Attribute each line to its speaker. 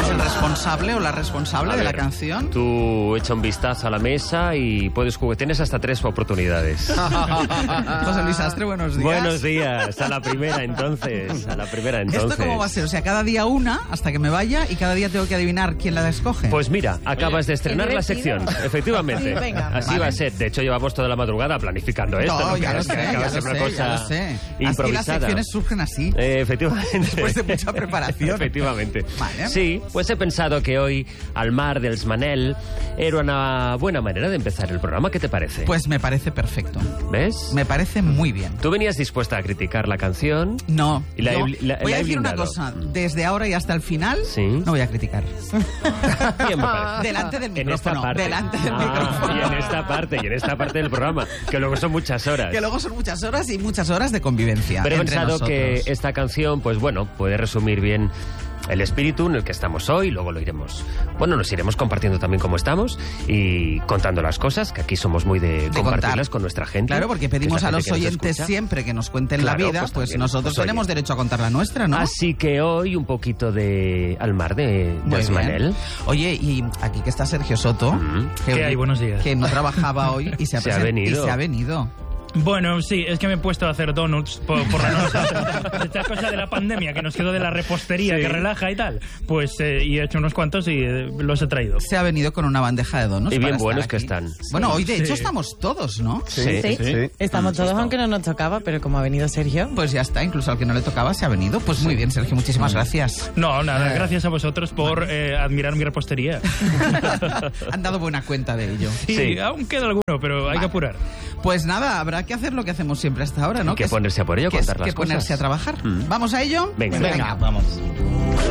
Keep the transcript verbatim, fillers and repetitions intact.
Speaker 1: es el responsable o la responsable
Speaker 2: A
Speaker 1: de
Speaker 2: ver,
Speaker 1: la canción.
Speaker 2: Tú echa un vistazo a la mesa y puedes jugar. Tienes hasta tres oportunidades.
Speaker 1: José Luis Astre, buenos días.
Speaker 2: Buenos días. A la primera, entonces. A la primera, entonces.
Speaker 1: ¿Esto cómo va a ser? O sea, cada día una hasta que me vaya y cada día tengo que adivinar quién la escoge.
Speaker 2: Pues mira, acabas de estrenar la sección. Efectivamente.
Speaker 3: Sí, venga.
Speaker 2: Así
Speaker 1: Vale.
Speaker 2: va a ser. De hecho, llevamos toda la madrugada planificando esto.
Speaker 1: No, ya lo
Speaker 2: creas que
Speaker 1: sé,
Speaker 2: acaba
Speaker 1: ya
Speaker 2: de ser
Speaker 1: lo
Speaker 2: una
Speaker 1: sé,
Speaker 2: cosa
Speaker 1: ya lo sé. Así
Speaker 2: improvisada.
Speaker 1: las secciones surgen así.
Speaker 2: Eh, efectivamente.
Speaker 1: Después de mucha preparación.
Speaker 2: Efectivamente.
Speaker 1: Vale.
Speaker 2: Sí, pues he pensado que hoy, al mar dels Manel, era una buena manera de empezar el programa. ¿Qué te parece?
Speaker 1: Pues me parece perfecto.
Speaker 2: ¿Ves?
Speaker 1: Me parece muy bien.
Speaker 2: Tú venías dispuesta a criticar la canción.
Speaker 1: No,
Speaker 2: Y la he-
Speaker 1: yo
Speaker 2: la-
Speaker 1: voy
Speaker 2: la
Speaker 1: a
Speaker 2: he
Speaker 1: decir una
Speaker 2: blindado.
Speaker 1: cosa. Desde ahora y hasta el final,
Speaker 2: Sí.
Speaker 1: no voy a criticar.
Speaker 2: Bien, me parece.
Speaker 1: Delante del
Speaker 2: En esta
Speaker 1: micrófono.
Speaker 2: parte.
Speaker 1: Delante del
Speaker 2: Ah,
Speaker 1: micrófono.
Speaker 2: Y en esta parte, y en esta parte del programa, que luego son muchas horas.
Speaker 1: Que luego son muchas horas y muchas horas de convivencia.
Speaker 2: Pero he
Speaker 1: entre
Speaker 2: pensado
Speaker 1: nosotros.
Speaker 2: que esta canción, pues bueno, puede resumir bien el espíritu en el que estamos hoy. Luego lo iremos, bueno, nos iremos compartiendo también cómo estamos y contando las cosas, que aquí somos muy de,
Speaker 1: De
Speaker 2: compartirlas
Speaker 1: contar.
Speaker 2: con nuestra gente.
Speaker 1: Claro, porque
Speaker 2: que es
Speaker 1: pedimos
Speaker 2: la
Speaker 1: a
Speaker 2: gente
Speaker 1: los
Speaker 2: que nos
Speaker 1: oyentes
Speaker 2: escucha.
Speaker 1: siempre que nos cuenten
Speaker 2: Claro,
Speaker 1: la vida,
Speaker 2: pues
Speaker 1: pues,
Speaker 2: también,
Speaker 1: nosotros
Speaker 2: pues, oye.
Speaker 1: tenemos derecho a contar la nuestra, ¿no?
Speaker 2: Así que hoy un poquito de al mar de
Speaker 1: Muy
Speaker 2: dels
Speaker 1: bien.
Speaker 2: Manel.
Speaker 1: Oye, y aquí que está Sergio Soto,
Speaker 2: Mm.
Speaker 1: que,
Speaker 4: ¿Qué hay? Buenos días.
Speaker 1: que no trabajaba hoy y se ha,
Speaker 2: Se ha
Speaker 1: presen-
Speaker 2: venido.
Speaker 1: Y se ha venido.
Speaker 4: Bueno, sí, es que me he puesto a hacer donuts por, por la noche. Esta cosa de la pandemia que nos quedó de la repostería
Speaker 2: Sí.
Speaker 4: que relaja y tal. Pues, eh, y he hecho unos cuantos y eh, los he traído.
Speaker 1: Se ha venido con una bandeja de donuts.
Speaker 2: Y bien
Speaker 1: para estar
Speaker 2: buenos que
Speaker 1: aquí.
Speaker 2: están.
Speaker 1: Bueno, hoy de
Speaker 4: Sí.
Speaker 1: hecho estamos todos, ¿no?
Speaker 2: Sí,
Speaker 3: Sí, estamos todos, aunque no nos tocaba, pero como ha venido Sergio.
Speaker 1: Pues ya está, incluso al que no le tocaba se ha venido. Pues muy bien, Sergio, muchísimas gracias.
Speaker 4: No, nada,
Speaker 1: Eh.
Speaker 4: gracias a vosotros por eh, admirar mi repostería.
Speaker 1: Han dado buena cuenta de ello.
Speaker 4: Sí,
Speaker 2: Sí.
Speaker 4: aún queda alguno, pero hay
Speaker 1: Vale.
Speaker 4: que apurar.
Speaker 1: Pues nada, habrá que hacer lo que hacemos siempre hasta ahora, ¿no?
Speaker 2: Que
Speaker 1: es-
Speaker 2: ponerse a por ello,
Speaker 1: que es-
Speaker 2: contar las
Speaker 1: que ponerse
Speaker 2: cosas.
Speaker 1: a trabajar.
Speaker 2: Mm.
Speaker 1: ¿Vamos a ello?
Speaker 2: Venga.
Speaker 1: Venga.
Speaker 5: Vamos.